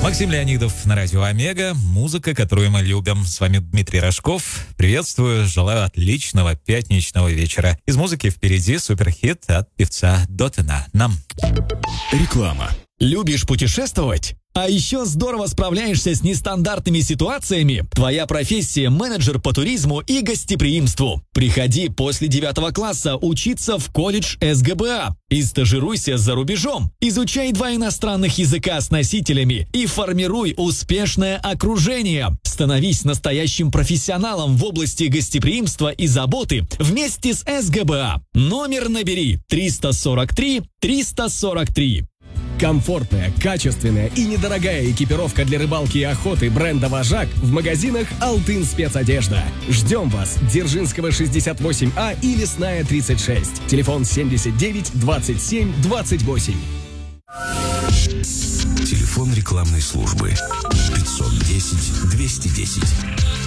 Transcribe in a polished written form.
Максим Леонидов на радио «Омега». Музыка, которую мы любим. С вами Дмитрий Рожков. Приветствую, желаю отличного пятничного вечера. Из музыки впереди суперхит от певца Дотена. Нам. Реклама. Любишь путешествовать? А еще здорово справляешься с нестандартными ситуациями? Твоя профессия – менеджер по туризму и гостеприимству. Приходи после 9 класса учиться в колледж СГБА и стажируйся за рубежом. Изучай 2 иностранных языка с носителями и формируй успешное окружение. Становись настоящим профессионалом в области гостеприимства и заботы вместе с СГБА. Номер набери 343 343. Комфортная, качественная и недорогая экипировка для рыбалки и охоты бренда «Вожак» в магазинах «Алтын Спецодежда». Ждем вас! Дзержинского 68А и Лесная 36. Телефон 79 27 28. Телефон рекламной службы 510 210.